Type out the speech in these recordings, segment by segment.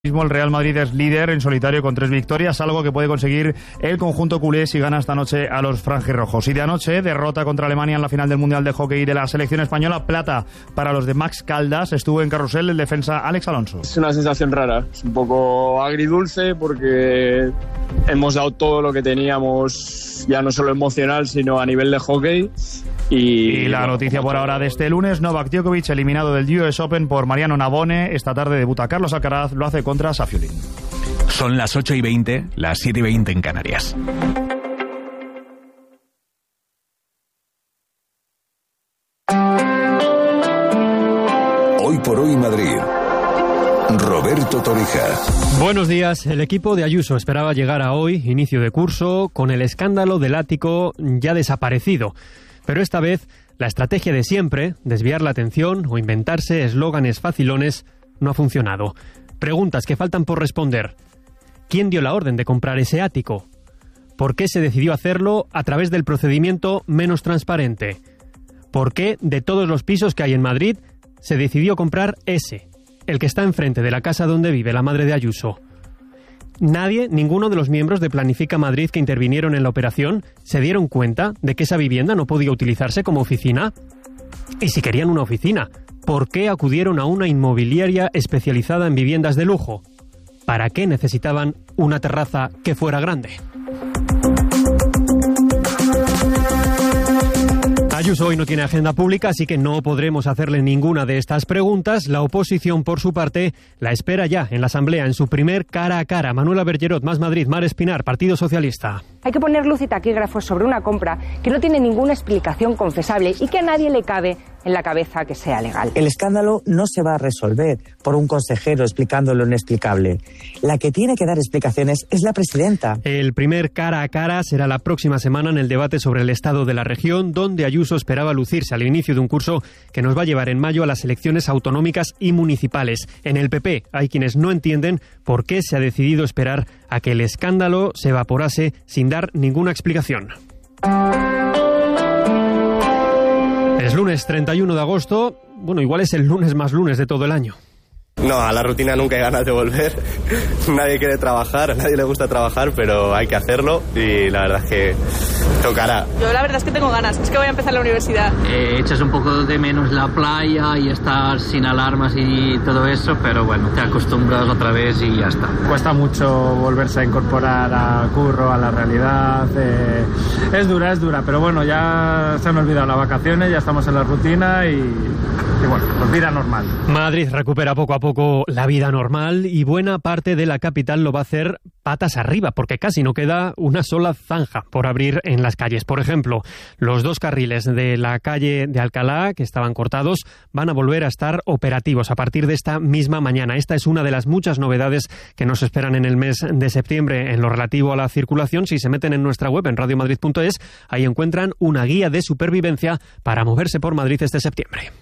El Real Madrid es líder en solitario con 3 victorias, algo que puede conseguir el conjunto culé si gana esta noche a los franjirrojos. Y de anoche, derrota contra Alemania en la final del Mundial de Hockey de la selección española, plata para los de Max Caldas. Estuvo en carrusel el defensa Alex Alonso. Es una sensación rara, es un poco agridulce porque hemos dado todo lo que teníamos, ya no solo emocional, sino a nivel de hockey. Y la noticia por ahora de este lunes: Novak Djokovic eliminado del US Open por Mariano Navone. Esta tarde debuta Carlos Alcaraz, lo hace contra Safiulin. Son las 8:20, las 7:20 en Canarias. Hoy por hoy Madrid. Roberto Torija. Buenos días. El equipo de Ayuso esperaba llegar a hoy, inicio de curso, con el escándalo del ático ya desaparecido. Pero esta vez, la estrategia de siempre, desviar la atención o inventarse eslóganes facilones, no ha funcionado. Preguntas que faltan por responder. ¿Quién dio la orden de comprar ese ático? ¿Por qué se decidió hacerlo a través del procedimiento menos transparente? ¿Por qué, de todos los pisos que hay en Madrid, se decidió comprar ese, el que está enfrente de la casa donde vive la madre de Ayuso? Nadie, ninguno de los miembros de Planifica Madrid que intervinieron en la operación, se dieron cuenta de que esa vivienda no podía utilizarse como oficina. Y si querían una oficina, ¿por qué acudieron a una inmobiliaria especializada en viviendas de lujo? ¿Para qué necesitaban una terraza que fuera grande? Ayuso hoy no tiene agenda pública, así que no podremos hacerle ninguna de estas preguntas. La oposición, por su parte, la espera ya en la Asamblea en su primer cara a cara. Manuela Bergerot, Más Madrid, Mar Espinar, Partido Socialista. Hay que poner luz y taquígrafos sobre una compra que no tiene ninguna explicación confesable y que a nadie le cabe en la cabeza que sea legal. El escándalo no se va a resolver por un consejero explicando lo inexplicable. La que tiene que dar explicaciones es la presidenta. El primer cara a cara será la próxima semana en el debate sobre el estado de la región, donde Ayuso esperaba lucirse al inicio de un curso que nos va a llevar en mayo a las elecciones autonómicas y municipales. En el PP hay quienes no entienden por qué se ha decidido esperar a que el escándalo se evaporase sin dar ninguna explicación. Es lunes 31 de agosto, bueno, igual es el lunes más lunes de todo el año. No, a la rutina nunca hay ganas de volver. Nadie quiere trabajar, a nadie le gusta trabajar, pero hay que hacerlo y la verdad es que tocará. Yo la verdad es que tengo ganas, es que voy a empezar la universidad. Echas un poco de menos la playa y estar sin alarmas y todo eso, pero bueno, te acostumbras otra vez y ya está. Cuesta mucho volverse a incorporar al curro, a la realidad. Es dura, pero bueno, ya se han olvidado las vacaciones, ya estamos en la rutina y bueno, pues vida normal. Madrid recupera poco a poco la vida normal y buena parte de la capital lo va a hacer patas arriba, porque casi no queda una sola zanja por abrir en las calles. Por ejemplo, los 2 carriles de la calle de Alcalá, que estaban cortados, van a volver a estar operativos a partir de esta misma mañana. Esta es una de las muchas novedades que nos esperan en el mes de septiembre en lo relativo a la circulación. Si se meten en nuestra web, en radiomadrid.es, ahí encuentran una guía de supervivencia para moverse por Madrid este septiembre.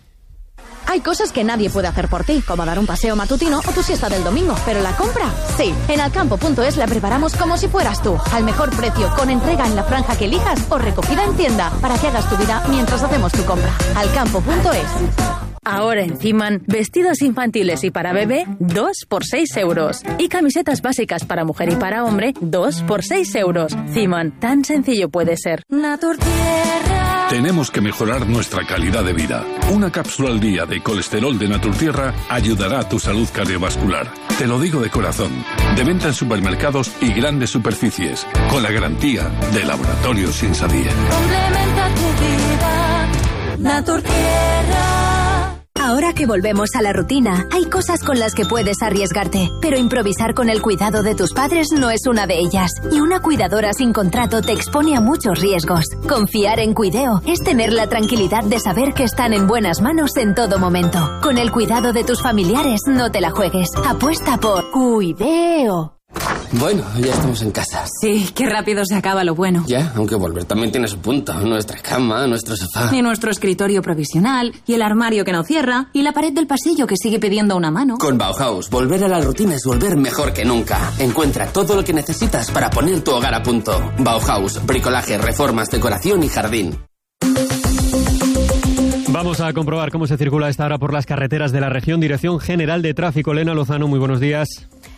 Hay cosas que nadie puede hacer por ti, como dar un paseo matutino o tu siesta del domingo, pero la compra, sí. En alcampo.es la preparamos como si fueras tú, al mejor precio, con entrega en la franja que elijas o recogida en tienda, para que hagas tu vida mientras hacemos tu compra. Alcampo.es. Ahora en Ciman, vestidos infantiles y para bebé, 2 por 6 euros. Y camisetas básicas para mujer y para hombre, 2 por 6 euros. Ciman, tan sencillo puede ser. Naturtierra. Tenemos que mejorar nuestra calidad de vida. Una cápsula al día de colesterol de Naturtierra ayudará a tu salud cardiovascular. Te lo digo de corazón. De venta en supermercados y grandes superficies. Con la garantía de Laboratorios Sin Sadie. Complementa tu vida. Naturtierra. Ahora que volvemos a la rutina, hay cosas con las que puedes arriesgarte, pero improvisar con el cuidado de tus padres no es una de ellas. Y una cuidadora sin contrato te expone a muchos riesgos. Confiar en Cuideo es tener la tranquilidad de saber que están en buenas manos en todo momento. Con el cuidado de tus familiares, no te la juegues. Apuesta por Cuideo. Bueno, ya estamos en casa. Sí, qué rápido se acaba lo bueno. Ya, aunque volver también tiene su punto. Nuestra cama, nuestro sofá. Y nuestro escritorio provisional, y el armario que no cierra, y la pared del pasillo que sigue pidiendo una mano. Con Bauhaus, volver a la rutina es volver mejor que nunca. Encuentra todo lo que necesitas para poner tu hogar a punto. Bauhaus, bricolaje, reformas, decoración y jardín. Vamos a comprobar cómo se circula a esta hora por las carreteras de la región. Dirección General de Tráfico, Elena Lozano, muy buenos días.